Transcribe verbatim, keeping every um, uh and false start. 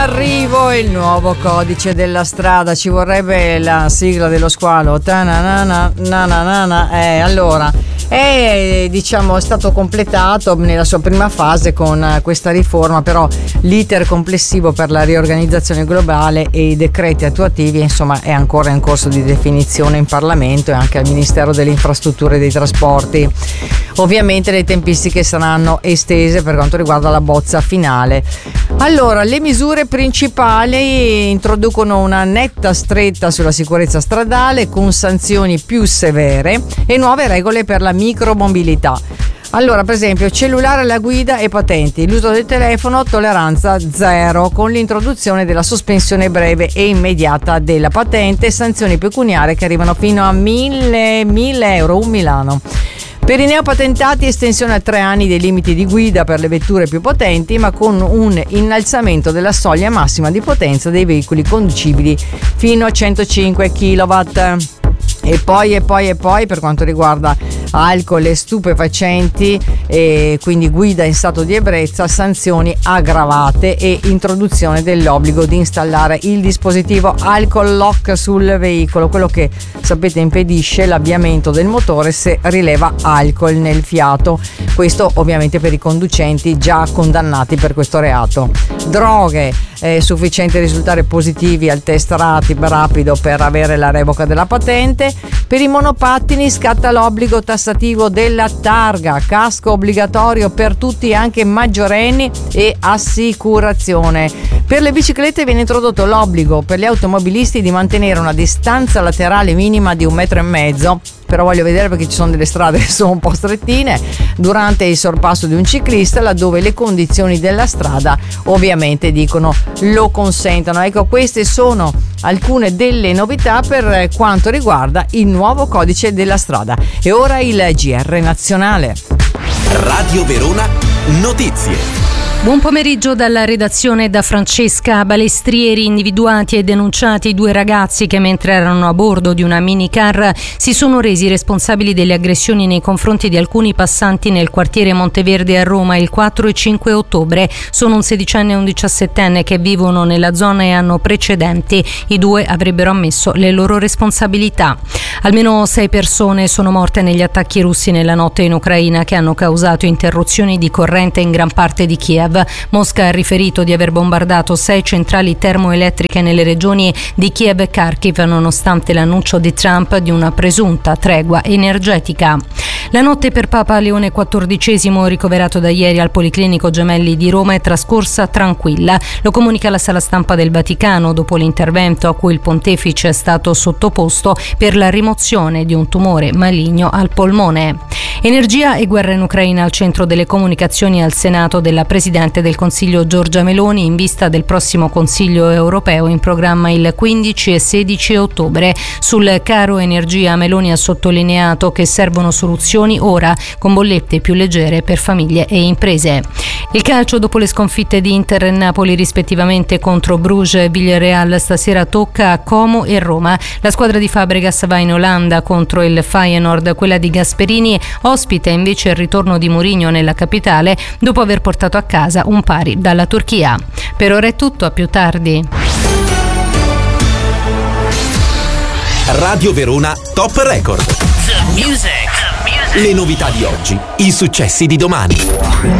arrivo il nuovo codice della strada. Ci vorrebbe la sigla dello squalo. Ta-na-na-na, na-na-na-na. Eh, allora, è diciamo è stato completato nella sua prima fase con questa riforma, però l'iter complessivo per la riorganizzazione globale e i decreti attuativi insomma è ancora in corso di definizione in Parlamento e anche al Ministero delle Infrastrutture e dei Trasporti. Ovviamente le tempistiche saranno estese per quanto riguarda la bozza finale. Allora, le misure principali introducono una netta stretta sulla sicurezza stradale con sanzioni più severe e nuove regole per la micromobilità. Allora, per esempio, cellulare alla guida e patenti, l'uso del telefono, tolleranza zero, con l'introduzione della sospensione breve e immediata della patente e sanzioni pecuniarie che arrivano fino a mille, mille euro, un Milano. Per i neopatentati estensione a tre anni dei limiti di guida per le vetture più potenti, ma con un innalzamento della soglia massima di potenza dei veicoli conducibili fino a centocinque chilowatt. E poi e poi e poi per quanto riguarda alcol e stupefacenti e quindi guida in stato di ebbrezza, sanzioni aggravate e introduzione dell'obbligo di installare il dispositivo alcol lock sul veicolo, quello che sapete impedisce l'avviamento del motore se rileva alcol nel fiato. Questo ovviamente per i conducenti già condannati per questo reato. Droghe, è sufficiente risultare positivi al test rapido per avere la revoca della patente. Per i monopattini scatta l'obbligo tassativo della targa, casco obbligatorio per tutti anche maggiorenni e assicurazione. Per le biciclette viene introdotto l'obbligo per gli automobilisti di mantenere una distanza laterale minima di un metro e mezzo, però voglio vedere perché ci sono delle strade che sono un po' strettine, durante il sorpasso di un ciclista laddove le condizioni della strada ovviamente dicono lo consentono. Ecco, queste sono alcune delle novità per quanto riguarda il nuovo codice della strada. E ora il G R nazionale. Radio Verona Notizie. Buon pomeriggio dalla redazione da Francesca Balestrieri. Individuati e denunciati due ragazzi che mentre erano a bordo di una minicar si sono resi responsabili delle aggressioni nei confronti di alcuni passanti nel quartiere Monteverde a Roma il quattro e cinque ottobre. Sono un sedicenne e un diciassettenne che vivono nella zona e hanno precedenti. I due avrebbero ammesso le loro responsabilità. Almeno sei persone sono morte negli attacchi russi nella notte in Ucraina che hanno causato interruzioni di corrente in gran parte di Kiev. Mosca ha riferito di aver bombardato sei centrali termoelettriche nelle regioni di Kiev e Kharkiv nonostante l'annuncio di Trump di una presunta tregua energetica. La notte per Papa Leone quattordicesimo, ricoverato da ieri al Policlinico Gemelli di Roma, è trascorsa tranquilla. Lo comunica la sala stampa del Vaticano dopo l'intervento a cui il pontefice è stato sottoposto per la rimozione di un tumore maligno al polmone. Energia e guerra in Ucraina al centro delle comunicazioni al Senato della Presidente del Consiglio Giorgia Meloni in vista del prossimo Consiglio europeo in programma il quindici e sedici ottobre. Sul caro energia Meloni ha sottolineato che servono soluzioni ora con bollette più leggere per famiglie e imprese. Il calcio, dopo le sconfitte di Inter e Napoli rispettivamente contro Bruges e Villarreal, stasera tocca a Como e Roma. La squadra di Fabregas va in Olanda contro il Feyenoord, quella di Gasperini ospita invece il ritorno di Mourinho nella capitale dopo aver portato a casa un pari dalla Turchia. Per ora è tutto, a più tardi. Radio Verona Top Record. The music. The music. Le novità di oggi, i successi di domani.